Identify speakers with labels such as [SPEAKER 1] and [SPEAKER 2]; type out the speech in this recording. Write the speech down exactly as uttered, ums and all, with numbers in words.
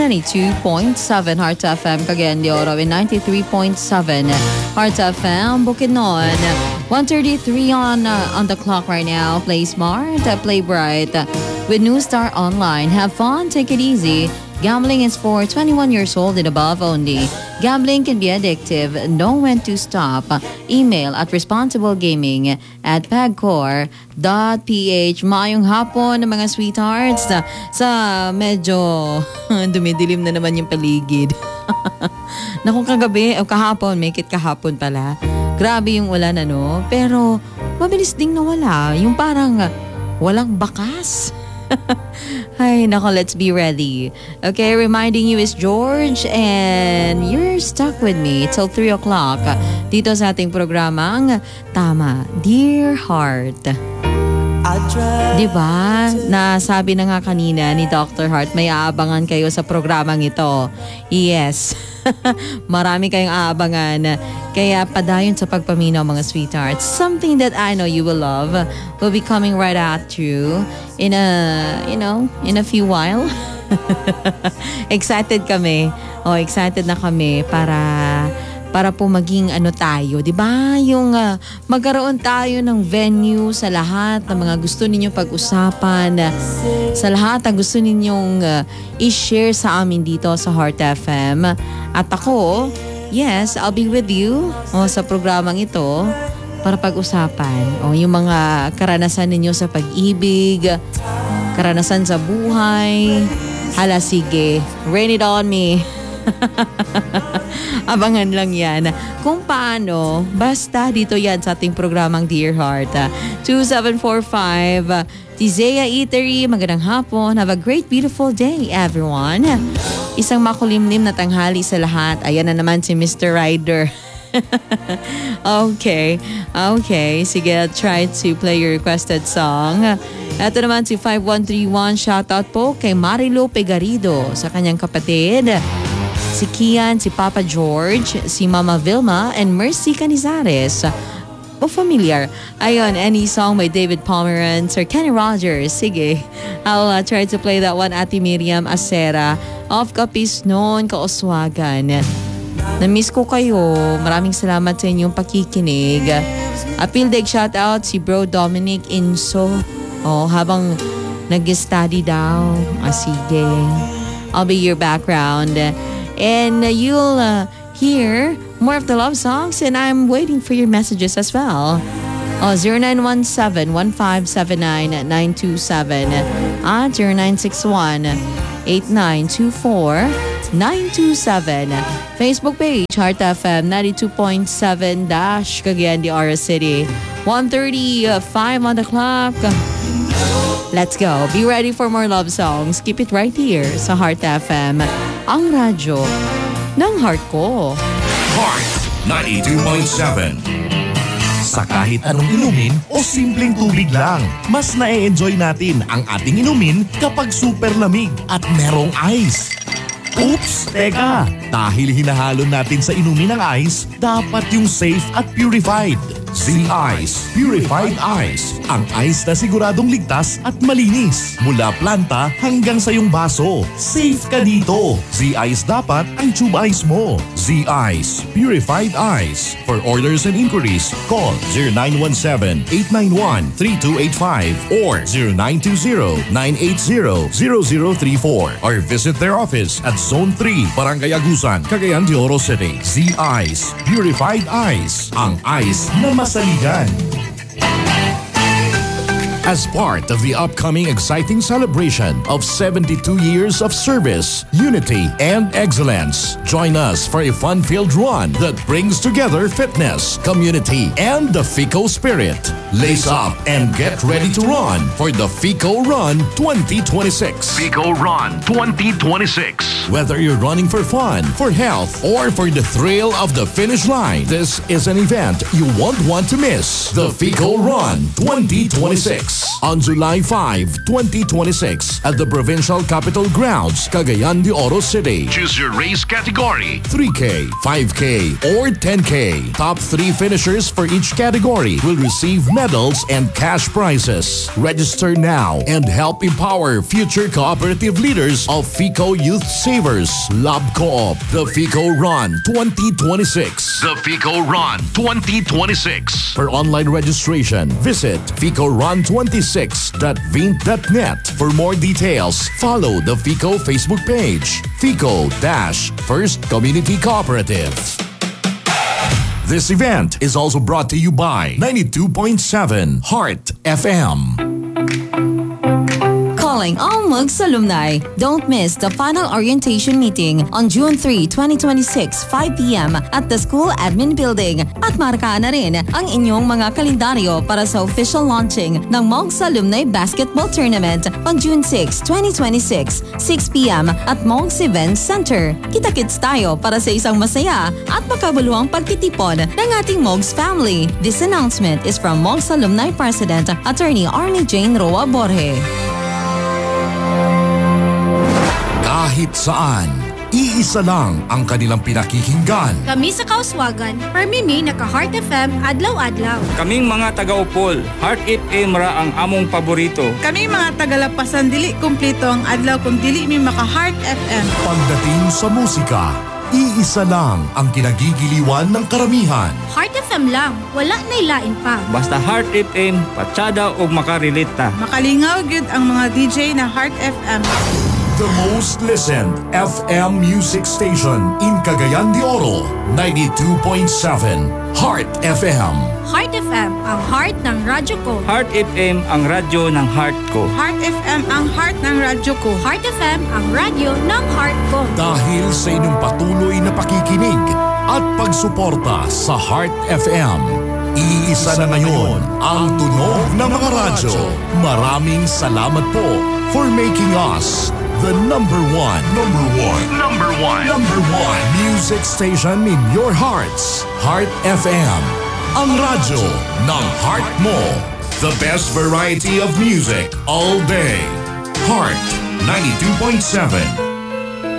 [SPEAKER 1] ninety-two point seven Heart F M Cagayan de Oro, and ninety-three point seven Heart F M Bukidnon. one thirty-three on uh, on the clock right now. Play smart, uh, play bright uh, with New Star Online. Have fun, take it easy. Gambling is for twenty-one years old and above only. Gambling can be addictive. Know when to stop. Email at responsiblegaming at pagcor dot p h. Maayong hapon mga sweethearts. Sa, sa medyo dumidilim na naman yung paligid. Naku, kagabi, o kahapon, make it kahapon pala. Grabe yung ulan, ano? Pero mabilis ding nawala. Yung parang walang bakas. Ay, nako, let's be ready. Okay, reminding you is George, and you're stuck with me till three o'clock dito sa ating programang Tama, Dear Heart. Diba? Nasabi na nga kanina ni Doctor Heart, may aabangan kayo sa programang ito. Yes. Marami kayong aabangan. Kaya padayon sa pagpaminaw mga sweethearts. Something that I know you will love will be coming right at you in a, you know, in a few while. Excited kami. Oh, excited na kami para para po maging ano tayo, 'di ba? Yung uh, magkaroon tayo ng venue sa lahat ng mga gusto ninyong pag-usapan, uh, sa lahat ng gusto ninyong uh, i-share sa amin dito sa Heart F M. At ako, yes, I'll be with you oh, sa programang ito para pag-usapan oh, yung mga karanasan ninyo sa pag-ibig, karanasan sa buhay. Hala, sige, rain it on me. Abangan lang yan kung paano. Basta dito yan sa ating programang Dear Heart. two seven four five Tizea Eatery, magandang hapon. Have a great beautiful day everyone. Isang makulimlim na tanghali sa lahat. Ayan na naman si Mister Ryder. Okay, okay, sige, I'll try to play your requested song. Ito naman si five one three one, shoutout po kay Marilo Pegarido sa kanyang kapatid si Kian, si Papa George, si Mama Vilma, and Mercy Canizares. O familiar. Ayun, any song by David Pomeran, Sir Kenny Rogers. Sige, I'll uh, try to play that one. Ate Miriam Acera of Capisnon, Kaoswagan. Na-miss ko kayo. Maraming salamat sa inyong pakikinig. Appeal dig shoutout si Bro Dominic Inso. Oh, habang nag-study daw. Ah, sige. I'll be your background. And uh, you'll uh, hear more of the love songs, and I'm waiting for your messages as well. Oh, zero nine one seven, one five seven nine, nine two seven at zero nine six one, eight nine two four, nine two seven. Facebook page, Heart F M ninety-two point seven dash Cagayan de Oro City. one thirty-five on the clock. Let's go. Be ready for more love songs. Keep it right here sa Heart F M, ang radyo ng heart ko.
[SPEAKER 2] Heart ninety-two point seven. Sa kahit anong inumin o simpleng tubig lang, mas na-e-enjoy natin ang ating inumin kapag super lamig at merong ice. Oops! Teka! Dahil hinahalo natin sa inumin ng ice, dapat yung safe at purified. Z-Ice Purified Ice. Ang ice na siguradong ligtas at malinis. Mula planta hanggang sa iyong baso. Safe ka dito. Z-Ice dapat ang tube ice mo. Z-Ice Purified Ice. For orders and inquiries, call zero nine one seven, eight nine one, three two eight five or zero nine two zero, nine eight zero, zero zero three four or visit their office at Zone three, Barangay Agusan, Cagayan de Oro City. Z-Ice Purified Ice. Ang ice na masaligan. As part of the upcoming exciting celebration of seventy-two years of service, unity, and excellence, join us for a fun-filled run that brings together fitness, community, and the FICO spirit. Lace up and get ready to run for the FICO Run twenty twenty-six.
[SPEAKER 3] FICO Run twenty twenty-six.
[SPEAKER 2] Whether you're running for fun, for health, or for the thrill of the finish line, this is an event you won't want to miss. The FICO Run twenty twenty-six. twenty-six on July fifth, twenty twenty-six at the Provincial Capitol Grounds, Cagayan de Oro City.
[SPEAKER 3] Choose your race category.
[SPEAKER 2] three K, five K, or ten K. Top three finishers for each category will receive medals and cash prizes. Register now and help empower future cooperative leaders of FICO Youth Savers, Lab Co-op, the FICO Run twenty twenty-six.
[SPEAKER 3] The FICO Run twenty twenty-six.
[SPEAKER 2] For online registration, visit fico run twenty-six dot vint dot net. For more details, follow the FICO Facebook page, FICO First Community Cooperative. This event is also brought to you by ninety-two point seven Heart F M.
[SPEAKER 1] Calling all Mugs alumni. Don't miss the final orientation meeting on June third, twenty twenty-six, five p.m. at the school admin building. At markaan na rin ang inyong mga kalendaryo para sa official launching ng Mugs Alumni Basketball Tournament on June sixth, twenty twenty-six, six p.m. at Mugs Event Center. Kita-kits tayo para sa isang masaya at makabuluhang pagtitipon ng ating Mugs family. This announcement is from Mugs Alumni President, Attorney Arnie Jane Roa Borge.
[SPEAKER 2] Kahit saan, iisa lang ang kanilang pinakikinggan.
[SPEAKER 4] Kami sa Kauswagan, permimi naka Heart F M adlaw-adlaw.
[SPEAKER 5] Kaming mga taga-Upol, Heart F M ra ang among paborito.
[SPEAKER 6] Kami mga tagalapasan dili kumpleto ang adlaw kung dili mi maka Heart F M.
[SPEAKER 2] Pagdating sa musika, iisa lang ang kinagigiliwan ng karamihan.
[SPEAKER 4] Heart F M lang, wala na ilain pa.
[SPEAKER 5] Basta Heart F M, patsada o makarelate ta.
[SPEAKER 6] Makalingaw gyud ang mga D J na Heart F M.
[SPEAKER 2] The most listened F M music station in Cagayan de Oro, ninety-two point seven Heart F M.
[SPEAKER 4] Heart F M, ang heart ng radyo ko.
[SPEAKER 5] Heart F M ang radyo ng heart ko.
[SPEAKER 6] Heart F M ang heart ng radyo ko.
[SPEAKER 4] Heart F M, ang radyo ng heart ko.
[SPEAKER 2] Dahil sa inyong patuloy na pakikinig at pagsuporta sa Heart F M, iisa na ngayon ang tunog ng mga radyo. Maraming salamat po for making us the number one, number one,
[SPEAKER 3] Number one.
[SPEAKER 2] number one music station in your hearts. Heart F M, ang radyo ng heart mo. The best variety of music all day. Heart ninety-two point seven.